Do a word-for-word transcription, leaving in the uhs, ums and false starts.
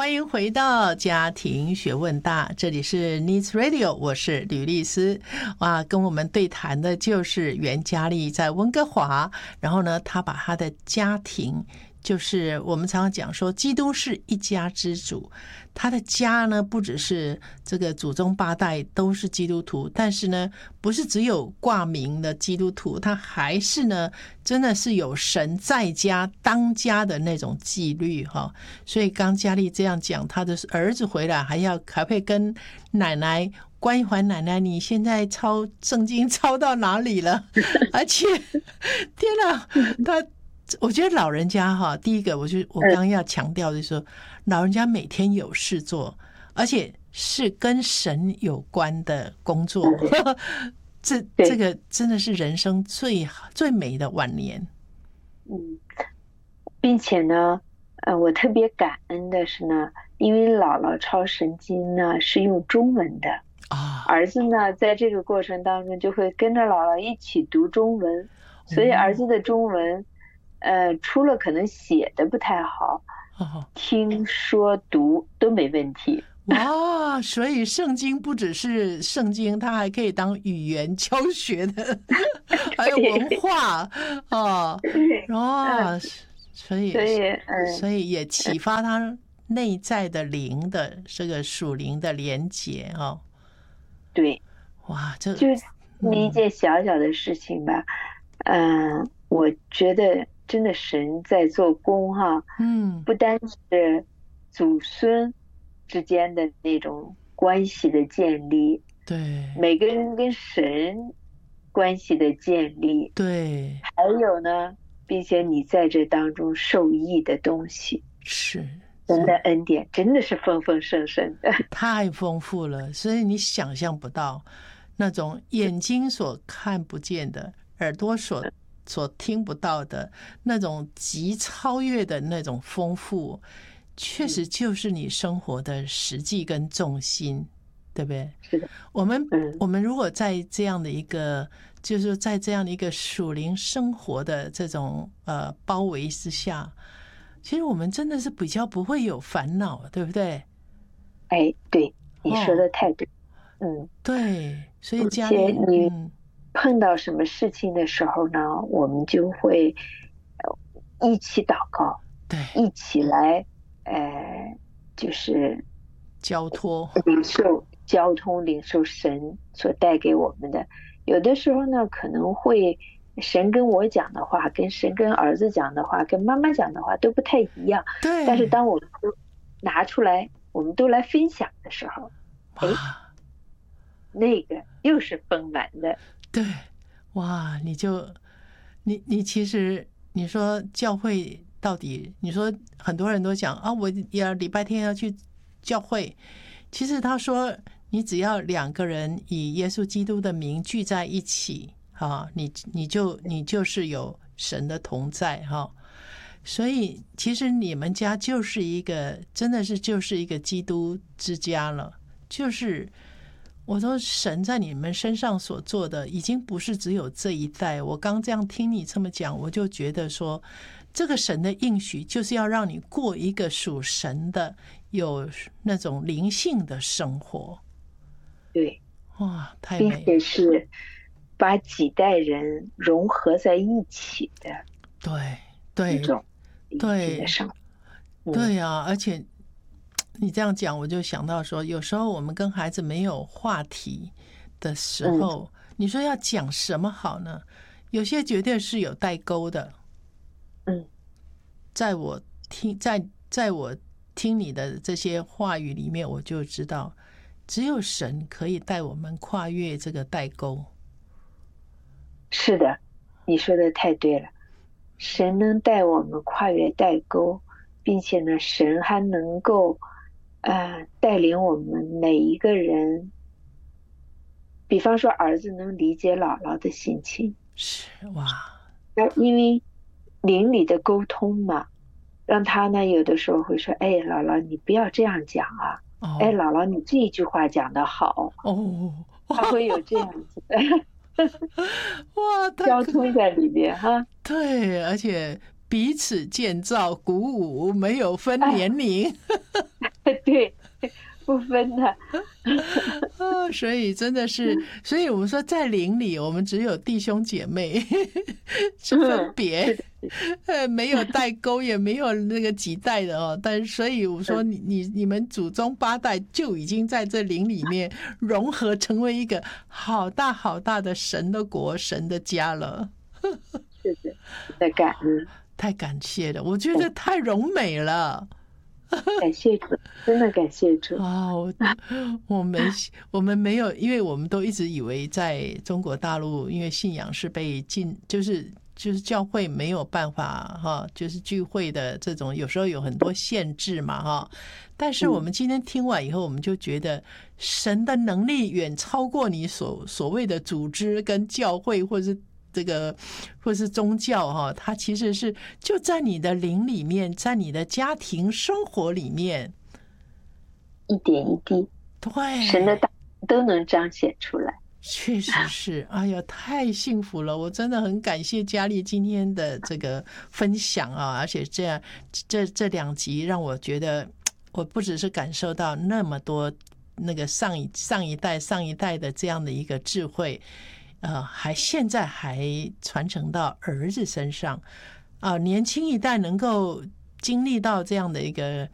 欢迎回到家庭学问大，这里是 Needs Radio， 我是吕丽丝。哇，跟我们对谈的就是袁嘉丽，在温哥华，然后呢，她把她的家庭，就是我们常常讲说，基督是一家之主。他的家呢，不只是这个祖宗八代都是基督徒，但是呢，不是只有挂名的基督徒，他还是呢，真的是有神在家当家的那种纪律哈。所以刚嘉丽这样讲，他的儿子回来还要还会跟奶奶关怀奶奶，你现在抄圣经抄到哪里了？而且，天哪，他。我觉得老人家哈，第一个，我就我刚刚要强调的是说，老人家每天有事做，而且是跟神有关的工作，这这个真的是人生最最美的晚年。 嗯，并且呢，呃，我特别感恩的是呢，因为姥姥抄神经呢是用中文的啊，儿子呢在这个过程当中就会跟着姥姥一起读中文，所以儿子的中文。呃，除了可能写的不太好，哦、听说读都没问题。 哇，所以圣经不只是圣经，它还可以当语言教学的，还有文化哦。哦，所以所以、嗯、所以也启发他内在的灵的这个属灵的连结哦。 对， 哇，这就一件小小的事情吧，嗯、呃，我觉得。真的神在做工哈，嗯，不单是祖孙之间的那种关系的建立， 对， 每个人跟神关系的建立， 对， 还有呢，并且你在这当中受益的东西， 是神的恩典真的是丰丰盛盛的， 太丰富了，所以你想象不到那种眼睛所看不见的，耳朵所所听不到的那种极超越的那种丰富，确实就是你生活的实际跟重心，对不对？ 是的。 我们我们如果在这样的一个，就是在这样的一个属灵生活的这种呃包围之下，其实我们真的是比较不会有烦恼，对不对？ 哎，对，你说的太对。哦、嗯， 对，所以家里你。嗯碰到什么事情的时候呢，我们就会一起祷告， 对， 一起来，呃，就是交托、 领受、交通、领受神所带给我们的。有的时候呢，可能会神跟我讲的话，跟神跟儿子讲的话，跟妈妈讲的话都不太一样。 对。 但是当我们都拿出来，我们都来分享的时候，哎，那个又是丰满的。 对，哇，你就你你其实你说教会到底，你说很多人都讲啊，我要礼拜天要去教会。其实他说，你只要两个人以耶稣基督的名聚在一起，啊，你你就你就是有神的同在哈。所以其实你们家就是一个，真的是就是一个基督之家了，就是。我说神在你们身上所做的已经不是只有这一代，我刚这样听你这么讲，我就觉得说这个神的应许就是要让你过一个属神的有那种灵性的生活。 对， 哇，太美了， 并且是把几代人融合在一起的， 对对对对啊，而且你这样讲，我就想到说，有时候我们跟孩子没有话题的时候，嗯、你说要讲什么好呢？有些绝对是有代沟的。 嗯， 在我听，在在我听你的这些话语里面，我就知道，只有神可以带我们跨越这个代沟。 是的，你说的太对了，神能带我们跨越代沟，并且呢，神还能够。呃，带领我们每一个人，比方说儿子能理解姥姥的心情， 是哇， 因为邻里的沟通嘛，让他呢有的时候会说，哎，姥姥你不要这样讲啊，哦、哎，姥姥你这一句话讲得好哦， 他会有这样子的， 哇， 交通在里面哈， 对，而且。彼此建造鼓舞，没有分年龄。 对，不分的。 哦，所以真的是，所以我们说在灵里，我们只有弟兄姐妹，是分别，呃，没有代沟，也没有那个几代的哦。但是，所以我说你你你们祖宗八代就已经在这灵里面融合，成为一个好大好大的神的国、神的家了。 是的，在感恩， 太感谢了，我觉得太荣美了。 感谢主，真的感谢主啊！我我们我们没有，因为我们都一直以为在中国大陆，因为信仰是被禁，就是就是教会没有办法哈，就是聚会的这种，有时候有很多限制嘛哈。但是我们今天听完以后，我们就觉得神的能力远超过你所所谓的组织跟教会，或者是这个或是宗教哈，它其实是就在你的灵里面，在你的家庭生活里面， 一点一滴， 对， 神的大都能彰显出来。 确实是，哎呀，太幸福了！我真的很感谢佳丽今天的这个分享啊，而且这样这这两集让我觉得，我不只是感受到那么多那个上一上一代上一代的这样的一个智慧。呃，还现在还传承到儿子身上啊、呃，年轻一代能够经历到这样的一个